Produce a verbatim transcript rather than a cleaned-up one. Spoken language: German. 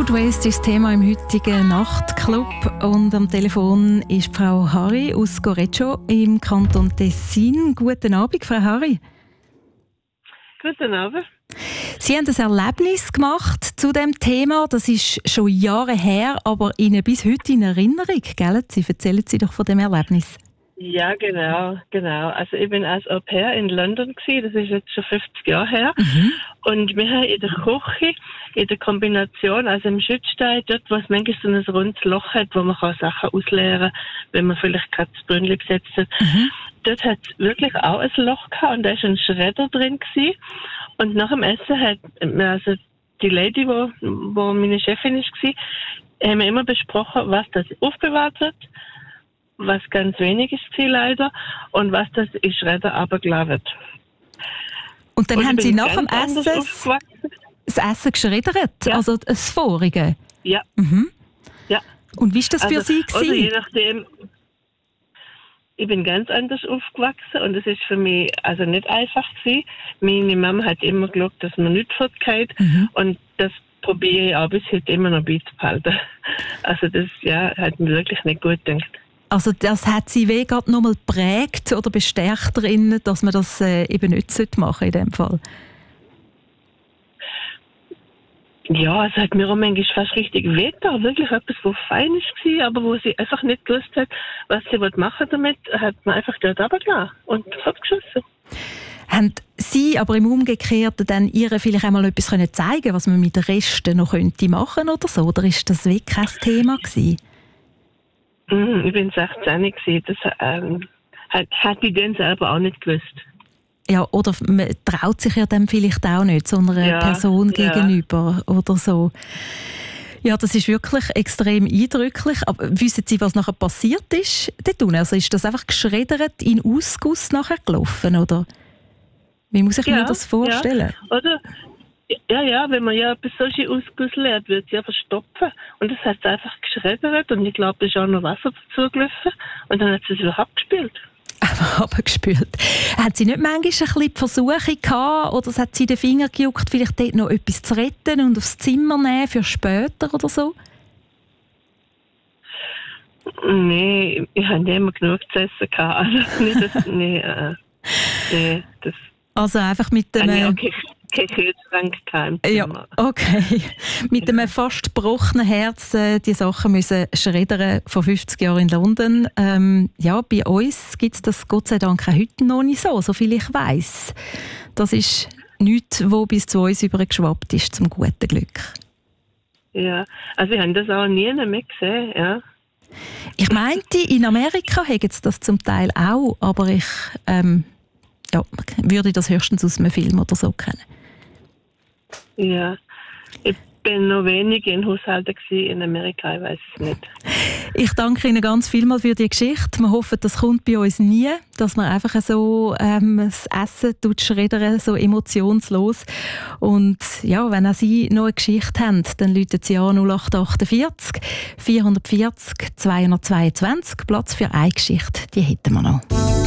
Food Waste ist das Thema im heutigen Nachtclub und am Telefon ist Frau Harry aus Goreccio im Kanton Tessin. Guten Abend, Frau Harry. Guten Abend. Sie haben ein Erlebnis gemacht zu dem Thema. Das ist schon Jahre her, aber Ihnen bis heute in Erinnerung, gell? Sie erzählen Sie doch von dem Erlebnis. Ja, genau, genau. Also ich bin als Au pair in London gewesen, das ist jetzt schon fünfzig Jahre her. Mhm. Und wir haben in der Küche, in der Kombination, also im Schützstein, dort, wo es manchmal so ein rundes Loch hat, wo man kann Sachen ausleeren kann, wenn man vielleicht gerade das Brünnli besetzt hat. Mhm. Dort hat es wirklich auch ein Loch gehabt und da war ein Schredder drin gewesen. Und nach dem Essen hat, also die Lady, wo, wo meine Chefin war, haben wir immer besprochen, was das aufbewahrt wird, was ganz wenig ist leider und was das in Schredder runtergelassen wird. Und dann und haben Sie nach dem Essen das Essen geschreddert, ja. Also das vorige? Ja. Mhm. Ja. Und wie war das also, für Sie gewesen? Oder je nachdem, ich bin ganz anders aufgewachsen und es ist für mich also nicht einfach gewesen. Meine Mama hat immer geschaut, dass man nicht fortgeht mhm. und das probiere ich auch bis heute immer noch beizubehalten. Also das ja, hat mir wirklich nicht gut gedacht. Also das hat Sie wie gerade nochmal geprägt oder bestärkt darin, dass man das äh, eben nicht machen in dem Fall? Ja, es hat mir auch manchmal fast richtig wehgetan. Wirklich etwas, was fein war, aber wo sie einfach nicht gewusst hat, was sie machen damit, hat man einfach dort runtergelassen und fortgeschossen. Haben Sie aber im Umgekehrten dann ihr vielleicht einmal etwas können zeigen, was man mit den Resten noch könnte machen oder so? Oder ist das wirklich kein Thema gewesen? Mm, ich bin sechzehn gewesen. Das ähm, hat, hat ich dann selber auch nicht gewusst. Ja, oder man traut sich ja dann vielleicht auch nicht so einer ja, Person ja. gegenüber oder so. Ja, das ist wirklich extrem eindrücklich. Aber wissen Sie, was nachher passiert ist dort? Also ist das einfach geschreddert in Ausguss nachher gelaufen, oder? Wie muss ich ja, mir das vorstellen? Ja. Oder? Ja, ja, wenn man ja etwas solche Ausguss lernt, wird es ja verstopfen. Und das hat es einfach geschreddert und ich glaube, da ist auch noch Wasser dazu gelaufen. Und dann hat sie es wieder abgespült. Einfach abgespült. Hat sie nicht manchmal ein bisschen die Versuche gehabt oder hat sie den Finger gejuckt, vielleicht dort noch etwas zu retten und aufs Zimmer nehmen für später oder so? Nein, ich hatte nicht immer genug zu essen gehabt. Also, nicht das, nee, äh, nee, das... Also einfach mit dem... Äh, okay. Kein Kühlschrank im Zimmer. Ja, okay. Mit einem fast gebrochenen Herz äh, die Sachen müssen schreddern vor fünfzig Jahren in London. Ähm, ja, bei uns gibt es das Gott sei Dank auch heute noch nicht so, so viel ich weiss. Das ist nichts, was bis zu uns übergeschwappt ist, zum guten Glück. Ja, also wir haben das auch nie mehr gesehen, ja. Ich meinte, in Amerika hätten sie das zum Teil auch, aber ich ähm, ja, würde das höchstens aus einem Film oder so kennen. Ja, ich bin noch wenig in Haushalten in Amerika, ich weiß es nicht. Ich danke Ihnen ganz vielmals für die Geschichte. Wir hoffen, das kommt bei uns nie, dass man einfach so ähm, das Essen schreddern, so emotionslos. Und ja, wenn auch Sie noch eine Geschichte haben, dann rufen Sie an null acht achtundvierzig vierhundertvierzig zweihundertzweiundzwanzig. Platz für eine Geschichte, die hätten wir noch.